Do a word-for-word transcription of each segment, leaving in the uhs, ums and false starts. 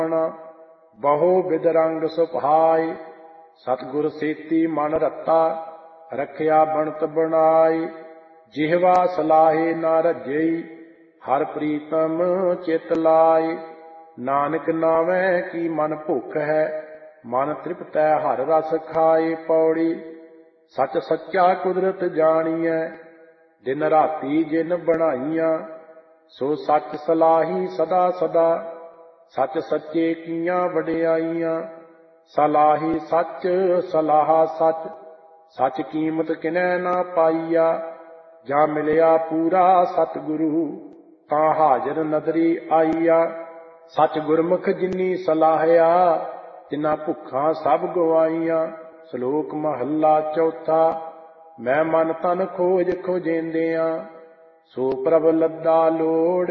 बहु बिद रंग सुभाए, सतगुर सेती मन रता, रखिया बनत बनाई। जिहवा सलाहे ना रजई, हर प्रीतम चित लाए। नानक नावै की मन भुख है, मन तृप्त है हर रस खाए। पौड़ी सच सच्चा कुदरत जानिए, दिन राती जिन बनाइया। सो सच सलाही सदा सदा, सच सच्चे कीਆਂ ਵਡਿਆਈਆਂ। सलाही सच सलाहा सच, सच कीमत किनै ना पाईया। ਜਾਂ ਮਿਲਿਆ ਪੂਰਾ ਸਤਿਗੁਰੂ, ਤਾਂ ਹਾਜ਼ਰ ਨਦਰੀ ਆਈਆ। ਸੱਚ ਗੁਰਮੁਖ ਜਿਨੀ ਸਲਾਹਿਆ, ਤਿਨਾ ਭੁੱਖਾਂ ਸਭ ਗਵਾਈਆਂ। ਸ਼ਲੋਕ ਮਹੱਲਾ ਚੌਥਾ। ਮੈਂ ਮਨ ਤਨ ਖੋਜ ਖੋਜੇਂਦਿਆਂ, ਸੋ ਪ੍ਰਭ ਲੱਦਾ ਲੋੜ।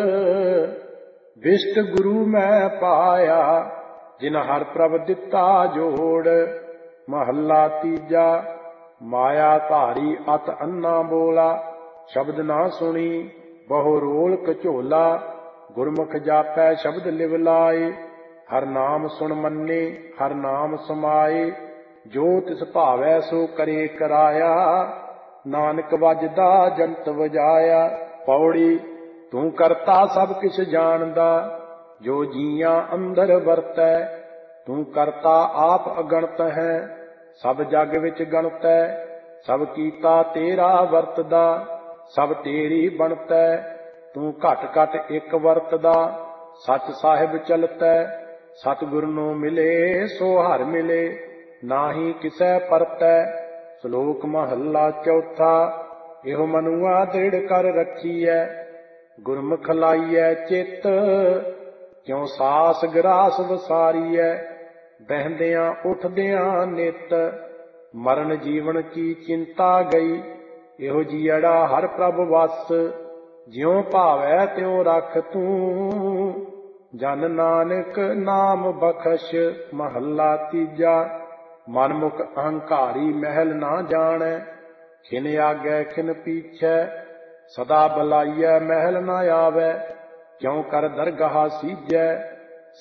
ਵਿਸ਼ਟ ਗੁਰੂ ਮੈਂ ਪਾਇਆ, ਜਿਨ ਹਰ ਪ੍ਰਭ ਦਿੱਤਾ ਜੋੜ। ਮਹੱਲਾ ਤੀਜਾ। ਮਾਇਆ ਧਾਰੀ ਅਤ ਅੰਨਾ ਬੋਲਾ, ਸ਼ਬਦ ਨਾ ਸੁਣੀ ਬਹੁ ਰੋਲ ਕਝੋਲਾ। ਗੁਰਮੁਖ ਜਾਪੈ ਸ਼ਬਦ ਲਿਵ ਲਾਏ, ਹਰ ਨਾਮ ਸੁਣ ਮੰਨੇ ਹਰ ਨਾਮ ਸਮਾਏ। ਜੋ ਤਿਸ ਭਾਵੈ ਸੋ ਕਰੇ ਕਰਾਇਆ, ਨਾਨਕ ਵੱਜਦਾ ਜੰਤ ਵਜਾਇਆ। ਪੌੜੀ ਤੂੰ ਕਰਤਾ ਸਭ ਕਿਛ ਜਾਣਦਾ, ਜੋ ਜੀਆਂ ਅੰਦਰ ਵਰਤੈ। ਤੂੰ ਕਰਤਾ ਆਪ ਅਗਣਤ ਹੈ, ਸਭ ਜਗ ਵਿੱਚ ਗਣਤੈ। ਸਭ ਕੀਤਾ ਤੇਰਾ ਵਰਤਦਾ, ਸਭ ਤੇਰੀ ਬਣਤੈ। ਤੂੰ ਘਟ ਘਟ ਇੱਕ ਵਰਤਦਾ, ਸੱਚ ਸਾਹਿਬ ਚਲਤੈ। ਸਤਿਗੁਰ ਨੂੰ ਮਿਲੇ ਸੋ ਹਰ ਮਿਲੇ, ਨਾਹੀ ਕਿਸੈ ਪਰਤੈ। ਸ਼ਲੋਕ ਮਹੱਲਾ ਚੌਥਾ। ਇਹੋ ਮਨੁਆ ਦ੍ਰਿੜ ਕਰ ਰੱਖੀਐ, ਗੁਰਮੁਖ ਲਾਈਐ ਚਿੱਤ। ਕਿਉ ਸਾਸ ਗਰਾਸ ਵਸਾਰੀਐ, ਬਹਿੰਦਿਆਂ ਉੱਠਦਿਆਂ ਨਿਤ। ਮਰਨ ਜੀਵਨ ਕੀ ਚਿੰਤਾ ਗਈ, ਇਹੋ ਜੀਅੜਾ ਹਰ ਪ੍ਰਭ ਵਸ। ਜਿਉ ਭਾਵੈ ਤਿਉ ਰਖ ਤੂੰ, ਜਨ ਨਾਨਕ ਨਾਮ ਬਖਸ਼। ਮਹੱਲਾ ਤੀਜਾ। ਮਨ ਮੁਖ ਅਹੰਕਾਰੀ ਮਹਿਲ ਨਾ ਜਾਣੈ, ਖਿਨ ਆਗੈ ਖਿਨ ਪੀਛੈ। ਸਦਾ ਬਲਾਈਐ ਮਹਿਲ ਨਾ ਆਵੈ, ਕਿਉ ਕਰ ਦਰਗਾਹ ਸੀਜੈ।